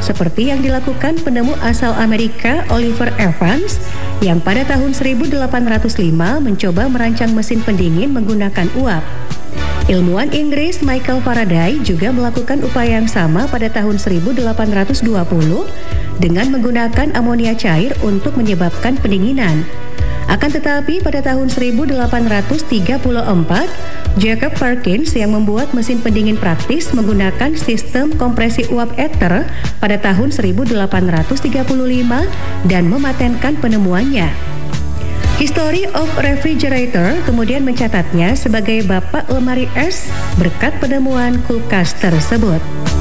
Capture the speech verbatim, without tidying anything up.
seperti yang dilakukan penemu asal Amerika Oliver Evans yang pada tahun seribu delapan ratus lima mencoba merancang mesin pendingin menggunakan uap. Ilmuwan Inggris Michael Faraday juga melakukan upaya yang sama pada tahun seribu delapan ratus dua puluh dengan menggunakan amonia cair untuk menyebabkan pendinginan. Akan tetapi pada tahun seribu delapan ratus tiga puluh empat, Jacob Perkins yang membuat mesin pendingin praktis menggunakan sistem kompresi uap ether pada tahun seribu delapan ratus tiga puluh lima dan mematenkan penemuannya. History of Refrigerator kemudian mencatatnya sebagai bapak lemari es berkat penemuan kulkas tersebut.